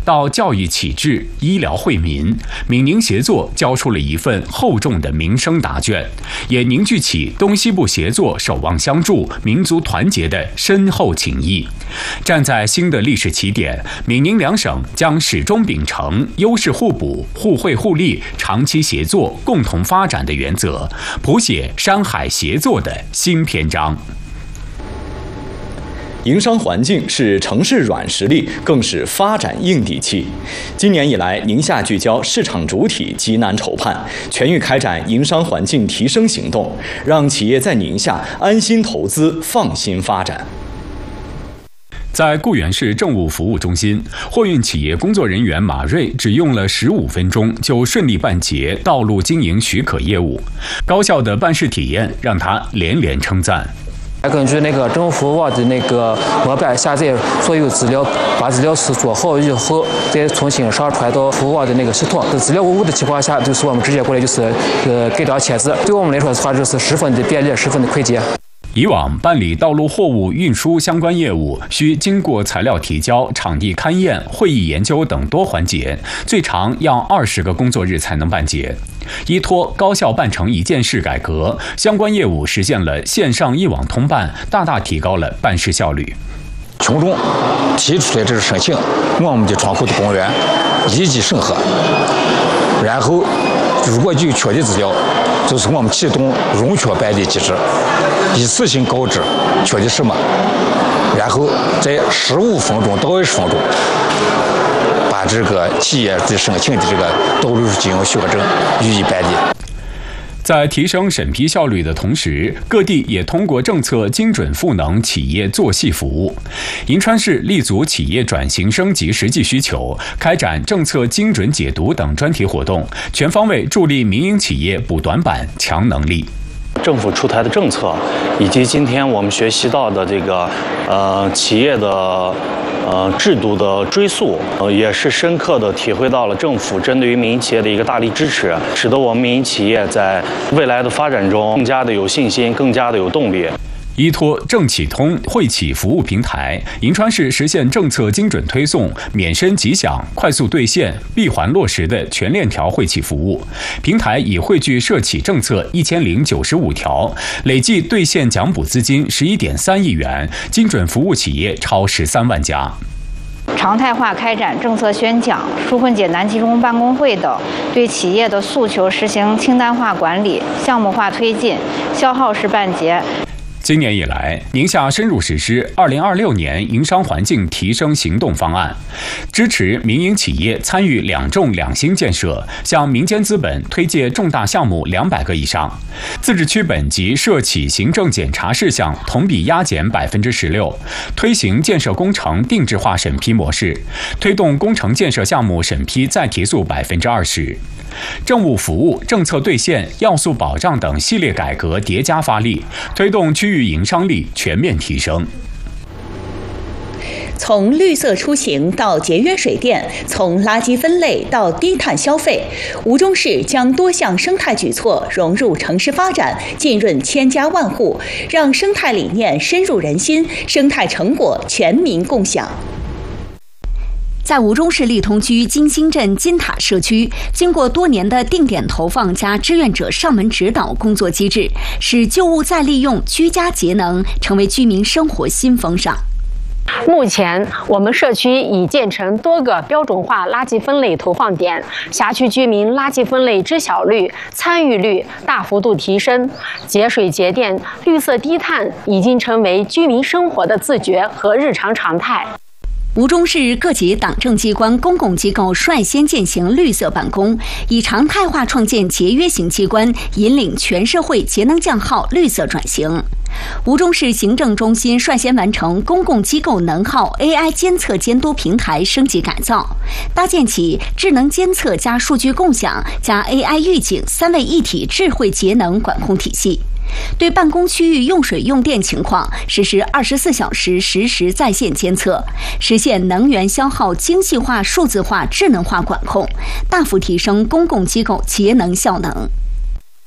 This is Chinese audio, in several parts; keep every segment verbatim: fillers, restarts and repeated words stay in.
到教育启智、医疗惠民，闽宁协作交出了一份厚重的民生答卷，也凝聚起东西部协作守望相助、民族团结的深厚情谊。站在新的历史起点，闽宁两省将始终秉承优势互补、互惠互利、长期协作、共同发展的原则，谱写山海协作的新篇章。 营商环境是城市软实力，更是发展硬底气。今年以来，宁夏聚焦市场主体急难筹盼，全域开展营商环境提升行动，让企业在宁夏安心投资、放心发展。 在固原市政务服务中心，货运企业工作人员马瑞只用了十五分钟就顺利办结道路经营许可业务，高效的办事体验让他连连称赞。 根据那个政府服务的那个模板下载所有资料，把资料是做好以后，再重新上传到服务的那个系统。资料无误的情况下，就是我们直接过来就是呃盖章签字，对我们来说的话就是十分的便利，十分的快捷。 以往办理道路货物运输相关业务，需经过材料提交、场地勘验、会议研究等多环节，最长要二十个工作日才能办结。依托高效办成一件事改革，相关业务实现了线上一网通办，大大提高了办事效率。 群众提出来这个申请，我们的窗口的工作人员立即审核，然后如果有缺的资料，就是我们启动容缺办理机制，一次性告知缺的什么，然后在十五分钟到二十分钟把这个企业的申请的这个道路经营许可证予以办理。 在提升审批效率的同时，各地也通过政策精准赋能企业做细服务。银川市立足企业转型升级实际需求，开展政策精准解读等专题活动，全方位助力民营企业补短板、强能力。 政府出台的政策，以及今天我们学习到的这个呃企业的呃制度的追溯，呃也是深刻的体会到了政府针对于民营企业的一个大力支持，使得我们民营企业在未来的发展中更加的有信心，更加的有动力。 依托政企通惠企服务平台，银川市实现政策精准推送、免申即享、快速兑现、闭环落实的全链条惠企服务。平台已汇聚社企政策一千零九十五条，累计兑现奖补资金十一点三亿元，精准服务企业超十三万家。 常态化开展政策宣讲、纾困解难集中办公会等，对企业的诉求实行清单化管理、项目化推进、消耗式办结。 今年以来，宁夏深入实施二零二六年营商环境提升行动方案，支持民营企业参与两重两新建设，向民间资本推介重大项目两百个以上。自治区本级社企行政检查事项同比压减百分之十六，推行建设工程定制化审批模式，推动工程建设项目审批再提速百分之二十。政务服务、政策兑现、要素保障等系列改革叠加发力，推动区域营商力全面提升。 从绿色出行到节约水电，从垃圾分类到低碳消费，吴忠市将多项生态举措融入城市发展，浸润千家万户，让生态理念深入人心，生态成果全民共享。 在吴忠市利通区金星镇金塔社区，经过多年的定点投放加志愿者上门指导工作机制，使旧物再利用、居家节能成为居民生活新风尚。 目前，我们社区已建成多个标准化垃圾分类投放点，辖区居民垃圾分类知晓率、参与率大幅度提升，节水节电、绿色低碳已经成为居民生活的自觉和日常常态。 吴忠市各级党政机关、公共机构率先践行绿色办公，以常态化创建节约型机关，引领全社会节能降耗、绿色转型。吴忠市行政中心率先完成公共机构能耗 A I 监测监督平台升级改造，搭建起智能监测加数据共享加 A I 预警三位一体智慧节能管控体系。对办公区域用水用电情况实施二十四小时实时在线监测，实现能源消耗精细化、数字化、智能化管控，大幅提升公共机构节能效能。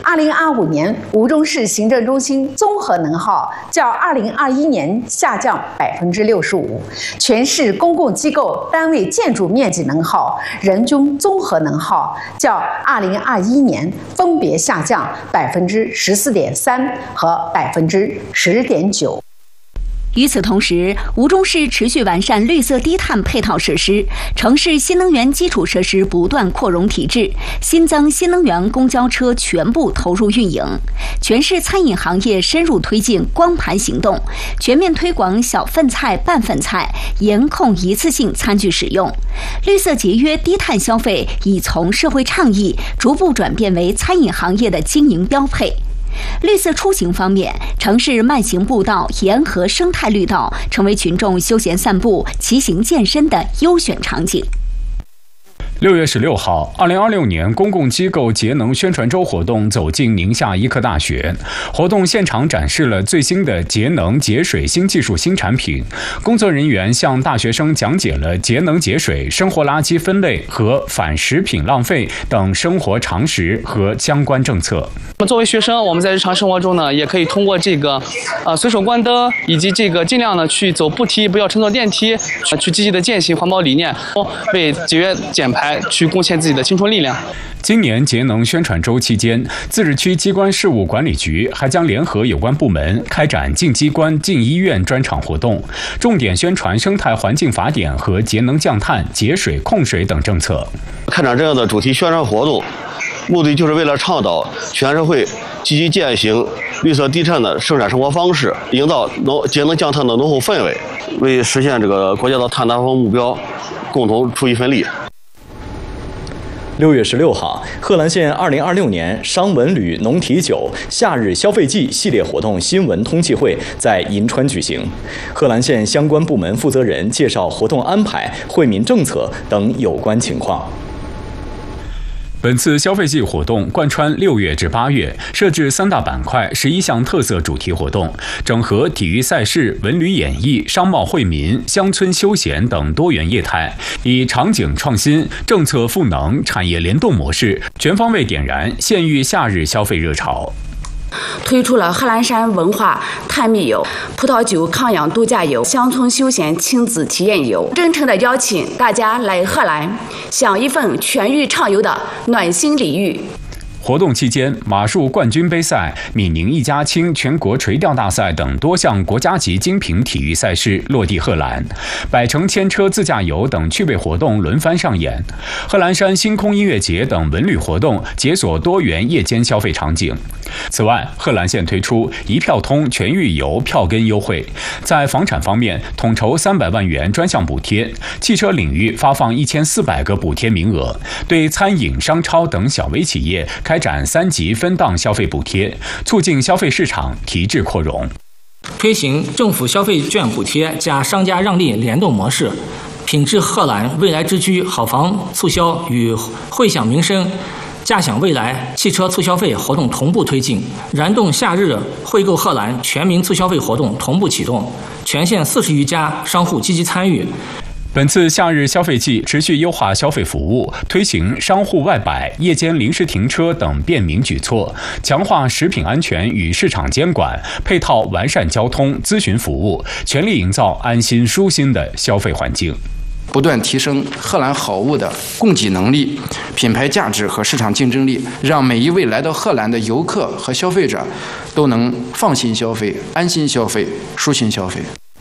二零二五年，吴忠市行政中心综合能耗较二零二一年下降百分之六十五，全市公共机构单位建筑面积能耗、人均综合能耗较二零二一年分别下降百分之十四点三和百分之十点九。 与此同时，吴忠市持续完善绿色低碳配套设施，城市新能源基础设施不断扩容提质，新增新能源公交车全部投入运营。全市餐饮行业深入推进光盘行动，全面推广小份菜、半份菜，严控一次性餐具使用。绿色节约低碳消费已从社会倡议逐步转变为餐饮行业的经营标配。绿色出行方面，城市慢行步道、沿河生态绿道成为群众休闲散步、骑行健身的优选场景。 六月十六号，二零二六年公共机构节能宣传周活动走进宁夏医科大学。活动现场展示了最新的节能节水新技术、新产品。工作人员向大学生讲解了节能节水、生活垃圾分类和反食品浪费等生活常识和相关政策。 那么作为学生，我们在日常生活中呢，也可以通过这个呃随手关灯，以及这个尽量呢去走步梯，不要乘坐电梯，呃、去积极的践行环保理念，为节约减排去贡献自己的青春力量。 今年节能宣传周期间，自治区机关事务管理局还将联合有关部门开展进机关、进医院专场活动，重点宣传生态环境法典和节能降碳、节水控水等政策。 开展这样的主题宣传活动，目的就是为了倡导全社会积极践行绿色低碳的生产生活方式，营造浓节能降碳的浓厚氛围，为实现这个国家的碳达峰目标共同出一份力。 六月十六号，贺兰县二零二六年商文旅农体酒夏日消费季系列活动新闻通气会在银川举行。贺兰县相关部门负责人介绍活动安排、惠民政策等有关情况。 本次消费季活动贯穿六月至八月，设置三大板块、十一项特色主题活动，整合体育赛事、文旅演艺、商贸惠民、乡村休闲等多元业态，以场景创新、政策赋能、产业联动模式，全方位点燃县域夏日消费热潮。 推出了贺兰山文化探秘游、葡萄酒抗氧度假游、乡村休闲亲子体验游，真诚的邀请大家来贺兰，享一份全域畅游的暖心礼遇。 活动期间，马术冠军杯赛、闽宁一家亲全国垂钓大赛等多项国家级精品体育赛事落地贺兰，百城牵车自驾游等趣味活动轮番上演，贺兰山星空音乐节等文旅活动解锁多元夜间消费场景。此外，贺兰县推出一票通全域游票根优惠，在房产方面统筹三百万元专项补贴，汽车领域发放一千四百个补贴名额，对餐饮、商超等小微企业开展三级分档消费补贴，促进消费市场提质扩容。 推行政府消费券补贴加商家让利联动模式，品质贺兰未来之居好房促销与惠享民生驾享未来汽车促消费活动同步推进，燃动夏日惠购贺兰全民促消费活动同步启动，全县四十余家商户积极参与。 本次夏日消费季持续优化消费服务，推行商户外摆、夜间临时停车等便民举措，强化食品安全与市场监管，配套完善交通咨询服务，全力营造安心舒心的消费环境。 不断提升贺兰好物的供给能力、品牌价值和市场竞争力，让每一位来到贺兰的游客和消费者都能放心消费、安心消费、舒心消费。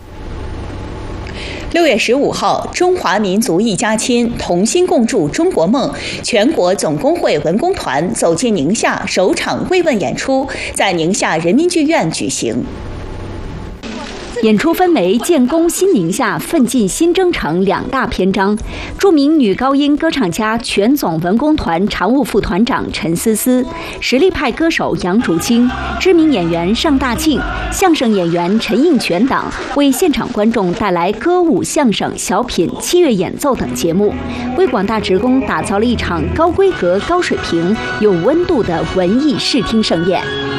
六月十五号，中华民族一家亲，同心共筑中国梦全国总工会文工团走进宁夏首场慰问演出在宁夏人民剧院举行。 演出分为建功新宁夏、奋进新征程两大篇章。著名女高音歌唱家、全总文工团常务副团长陈思思，实力派歌手杨竹清，知名演员尚大庆，相声演员陈应全等，为现场观众带来歌舞、相声、小品、器乐演奏等节目，为广大职工打造了一场高规格、高水平、有温度的文艺视听盛宴。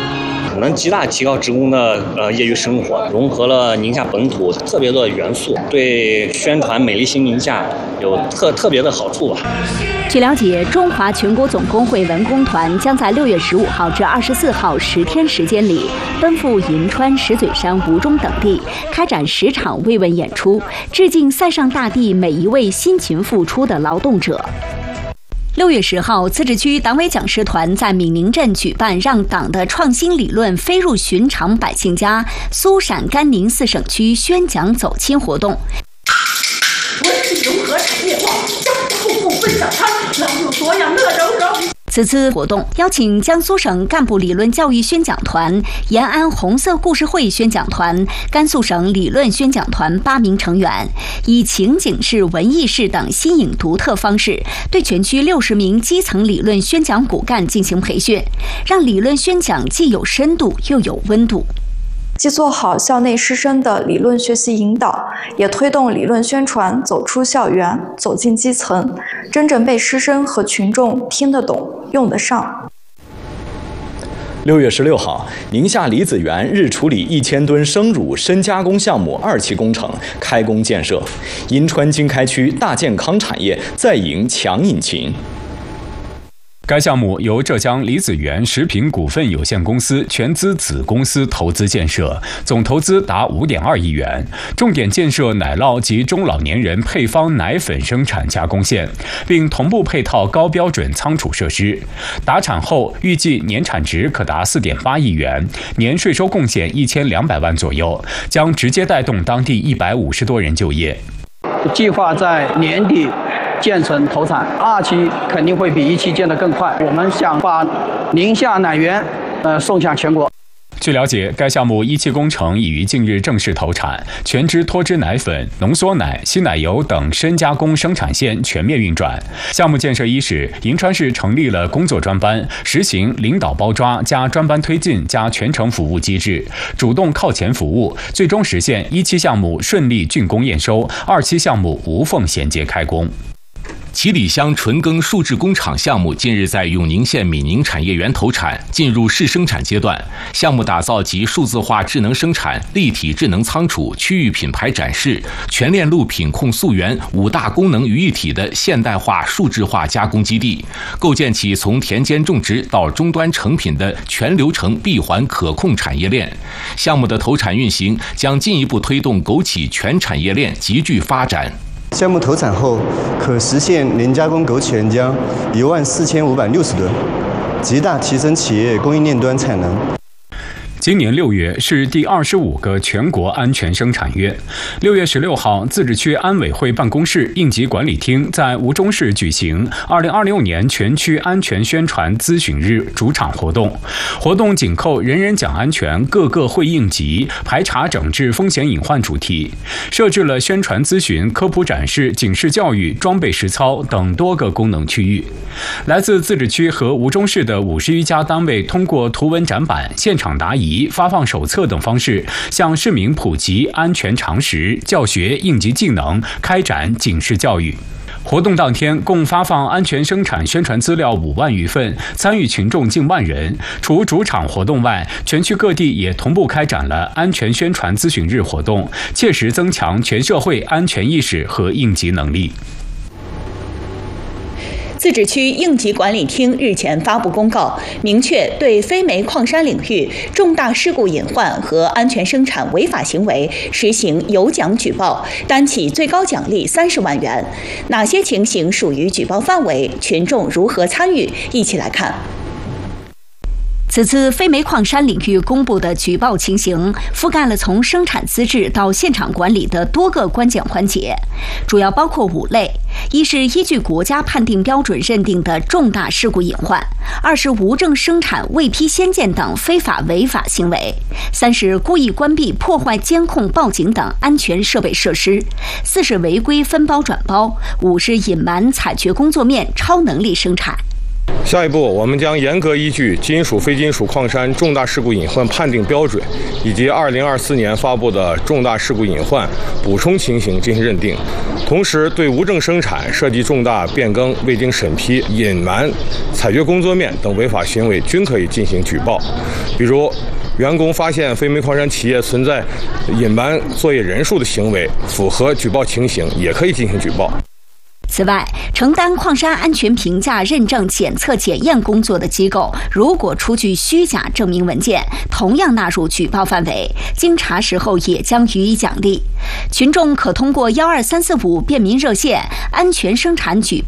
能极大提高职工的呃业余生活，融合了宁夏本土特别多的元素，对宣传美丽新宁夏有特特别的好处吧。 据了解，中华全国总工会文工团将在六月十五号至二十四号十天时间里，奔赴银川、石嘴山、吴中等地，开展十场慰问演出，致敬塞上大地每一位辛勤付出的劳动者。六月十号，自治区党委讲师团在闽宁镇举办让党的创新理论飞入寻常百姓家苏陕甘宁四省区宣讲走亲活动。 文体融合产业化，家家户户分享餐，老有所养乐融融。 此次活动邀请江苏省干部理论教育宣讲团、延安红色故事会宣讲团、甘肃省理论宣讲团八名成员，以情景式、文艺式等新颖独特方式，对全区六十名基层理论宣讲骨干进行培训，让理论宣讲既有深度又有温度。 既做好校内师生的理论学习引导，也推动理论宣传走出校园，走进基层，真正被师生和群众听得懂、用得上。 六月十六号，宁夏李子园日处理一千吨生乳深加工项目二期工程开工建设，银川经开区大健康产业再迎强引擎。 该项目由浙江李子园食品股份有限公司全资子公司投资建设，总投资达 五点二亿元，重点建设奶酪及中老年人配方奶粉生产加工线，并同步配套高标准仓储设施。达产后预计年产值可达 四点八亿元，年税收贡献一千两百万左右，将直接带动当地一百五十多人就业。 计划在年底建成投产，二期肯定会比一期建得更快。我们想把宁夏奶源呃送向全国。 据了解，该项目一期工程已于近日正式投产，全脂脱脂奶粉、浓缩奶、稀奶油等深加工生产线全面运转。项目建设伊始，银川市成立了工作专班，实行领导包抓加专班推进加全程服务机制，主动靠前服务，最终实现一期项目顺利竣工验收，二期项目无缝衔接开工。 七里乡纯耕树脂工厂项目近日在永宁县闽宁产业园投产，进入试生产阶段。项目打造集数字化智能生产、立体智能仓储、区域品牌展示、全链路品控溯源五大功能于一体的现代化数字化加工基地，构建起从田间种植到终端成品的全流程闭环可控产业链。项目的投产运行将进一步推动枸杞全产业链急剧发展。 项目投产后，可实现年加工枸杞原浆一万四千五百六十吨，极大提升企业供应链端产能。 今年六月是第二十五个全国安全生产月。六月十六号，自治区安委会办公室应急管理厅在吴中市举行二零二六年全区安全宣传咨询日主场活动。活动紧扣人人讲安全，个个会应急，排查整治风险隐患主题，设置了宣传咨询、科普展示、警示教育、装备实操等多个功能区域。来自自治区和吴中市的五十余家单位通过图文展板、现场答疑、发放手册等方式，向市民普及安全常识、教学应急技能，开展警示教育。活动当天共发放安全生产宣传资料五万余份，参与群众近万人。除主场活动外，全区各地也同步开展了安全宣传咨询日活动，切实增强全社会安全意识和应急能力。 自治区应急管理厅日前发布公告，明确对非煤矿山领域重大事故隐患和安全生产违法行为实行有奖举报，单起最高奖励三十万元。哪些情形属于举报范围？群众如何参与？一起来看。 此次非煤矿山领域公布的举报情形，覆盖了从生产资质到现场管理的多个关键环节，主要包括五类：一是依据国家判定标准认定的重大事故隐患；二是无证生产、未批先建等非法违法行为；三是故意关闭、破坏监控、报警等安全设备设施；四是违规分包转包；五是隐瞒采掘工作面、超能力生产。 下一步，我们将严格依据金属、非金属矿山重大事故隐患判定标准以及二零二四年发布的重大事故隐患补充情形进行认定，同时对无证生产、涉及重大变更、未经审批、隐瞒采掘工作面等违法行为均可以进行举报。比如员工发现非煤矿山企业存在隐瞒作业人数的行为，符合举报情形，也可以进行举报。 此外，承担矿山安全评价、认证、检测、检验工作的机构，如果出具虚假证明文件，同样纳入举报范围，经查实后也将予以奖励。群众可通过幺二三四五便民热线、安全生产举报